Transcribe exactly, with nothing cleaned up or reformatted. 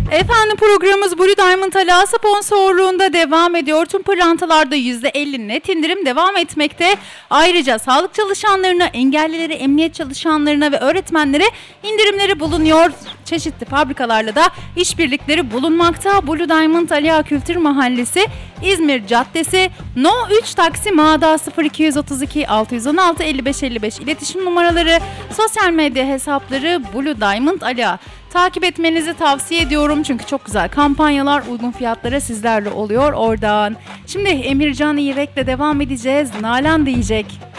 Efendim programımız Blue Diamond Ala sponsorluğunda devam ediyor. Tüm pırlantalarda yüzde elli net indirim devam etmekte. Ayrıca sağlık çalışanlarına, engellilere, emniyet çalışanlarına ve öğretmenlere indirimleri bulunuyor. Çeşitli fabrikalarla da işbirlikleri bulunmakta. Blue Diamond Ala Kültür Mahallesi, İzmir Caddesi, No üç Taksim A'da sıfır iki otuz iki altı yüz on altı elli beş elli beş iletişim numaraları, sosyal medya hesapları Blue Diamond Ala. Takip etmenizi tavsiye ediyorum çünkü çok güzel kampanyalar uygun fiyatlara sizlerle oluyor oradan. Şimdi Emircan İrek'le devam edeceğiz. Nalan diyecek.